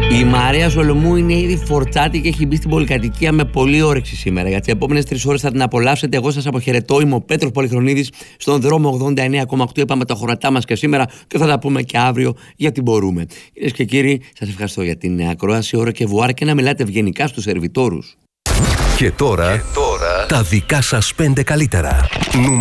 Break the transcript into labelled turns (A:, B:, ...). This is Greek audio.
A: Η Μαρία Σολομού είναι ήδη φορτσάτη και έχει μπει στην πολυκατοικία με πολλή όρεξη σήμερα. Για τις επόμενες 3 ώρες θα την απολαύσετε. Εγώ σας αποχαιρετώ. Είμαι ο Πέτρος Πολυχρονίδης στον δρόμο 89,8. Είπαμε τα χωρατά μας και σήμερα και θα τα πούμε και αύριο γιατί μπορούμε. Κυρίες και κύριοι, σας ευχαριστώ για την ακρόαση. Ώρα και βουάρ και να μιλάτε ευγενικά στους σερβιτόρους.
B: Και τώρα τα δικά σας 5 καλύτερα.